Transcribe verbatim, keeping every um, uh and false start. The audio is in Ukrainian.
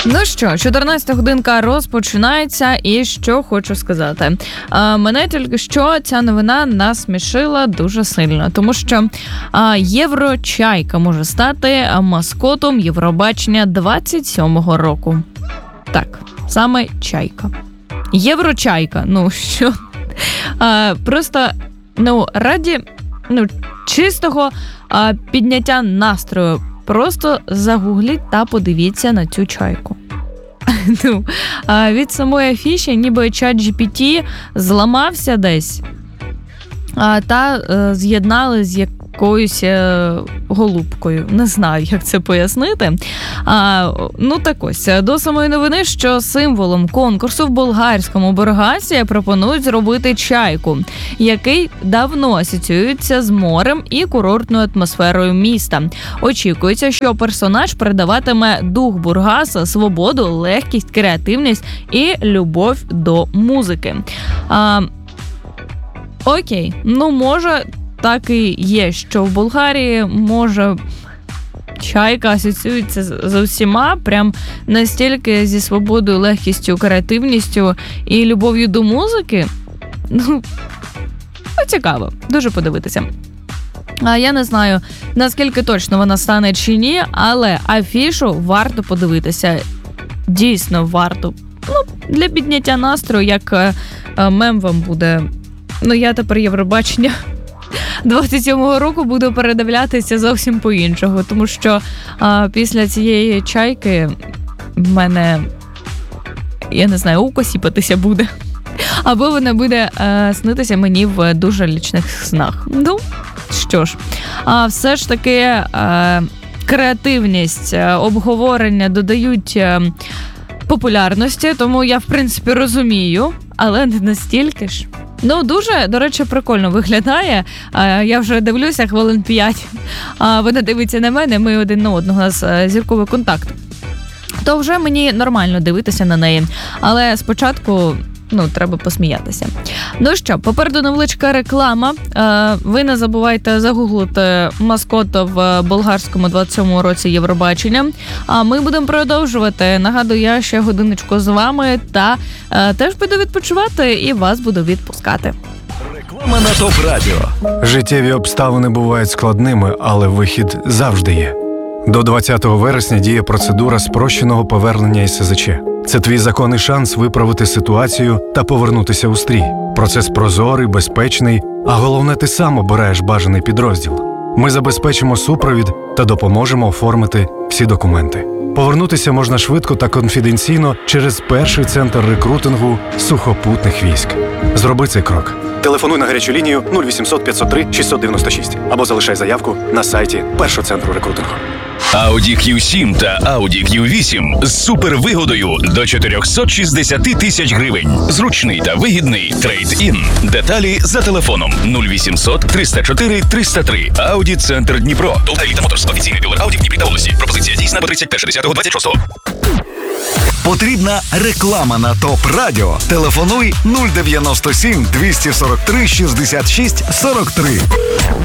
Ну що, чотирнадцята годинка розпочинається, і що хочу сказати. А, мене тільки що ця новина насмішила дуже сильно, тому що а, Єврочайка може стати маскотом Євробачення двадцять сьомого року. Так, саме чайка. Єврочайка, ну що? А, просто, ну, раді, ну, чистого а, підняття настрою. Просто загугліть та подивіться на цю чайку. Ну, від самої афіші ніби чат джі пі ті зламався десь та з'єднали з якоюсь голубкою. Не знаю, як це пояснити. А, ну так ось, до самої новини, що символом конкурсу в болгарському Бургасі пропонують зробити чайку, який давно асоціюється з морем і курортною атмосферою міста. Очікується, що персонаж передаватиме дух Бургаса, свободу, легкість, креативність і любов до музики. А, окей, ну може... Так і є, що в Болгарії, може, чайка асоціюється з усіма, прям настільки зі свободою, легкістю, креативністю і любов'ю до музики. Ну, цікаво, дуже подивитися. А я не знаю, наскільки точно вона стане чи ні, але афішу варто подивитися. Дійсно варто. Ну, для підняття настрою, як мем вам буде. Ну, я тепер Євробачення двадцять сьомого року буду передивлятися зовсім по-іншому, тому що а, після цієї чайки в мене, я не знаю, око сіпатися буде. Або вона буде а, снитися мені в дуже лічних снах. Ну, що ж, а, все ж таки а, креативність, а, обговорення додають а, популярності, тому я, в принципі, розумію, але не настільки ж. Ну, дуже, до речі, прикольно виглядає. Я вже дивлюся хвилин п'ять. Вона дивиться на мене, ми один на одного, у нас зірковий контакт. То вже мені нормально дивитися на неї. Але спочатку, ну, треба посміятися. Ну що, попереду невеличка реклама. Ви не забувайте загуглити маскота в болгарському двадцять сьомому році Євробачення. А ми будемо продовжувати. Нагадую, я ще годиночку з вами та е, теж піду відпочивати і вас буду відпускати. Реклама на ТОП Радіо. Життєві обставини бувають складними, але вихід завжди є. До двадцятого вересня діє процедура спрощеного повернення ес зе че. Це твій законний шанс виправити ситуацію та повернутися у стрій. Процес прозорий, безпечний, а головне, ти сам обираєш бажаний підрозділ. Ми забезпечимо супровід та допоможемо оформити всі документи. Повернутися можна швидко та конфіденційно через перший центр рекрутингу сухопутних військ. Зроби цей крок. Телефонуй на гарячу лінію нуль вісімсот п'ятсот три шістсот дев'яносто шість або залишай заявку на сайті першого центру рекрутингу. Audi кью сім та Audi кью вісім з супервигодою до чотириста шістдесят тисяч гривень. Зручний та вигідний трейд-ін. Деталі за телефоном нуль вісімсот триста чотири триста три. Audi Центр Дніпро. Долта Еліта Моторс. Офіційний дилер Audi в Дніпрі та області. Пропозиція дійсна по тридцять перше лютого двадцять шостого. Потрібна реклама на ТОП Радіо. Телефонуй нуль дев'яносто сім двісті сорок три шістдесят шість сорок три.